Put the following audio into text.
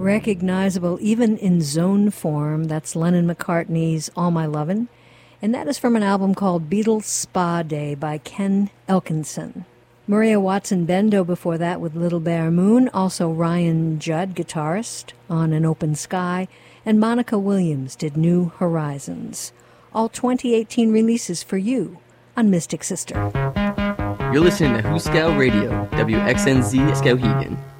recognizable even in zone form. That's Lennon-McCartney's All My Lovin', and that is from an album called Beatles Spa Day by Ken Elkinson. Maria Watson-Bendo before that with Little Bear Moon, also Ryan Judd, guitarist, on An Open Sky, and Monica Williams did New Horizons. All 2018 releases for you on Mystic Sister. You're listening to Huskow Radio, WXNZ Skowhegan.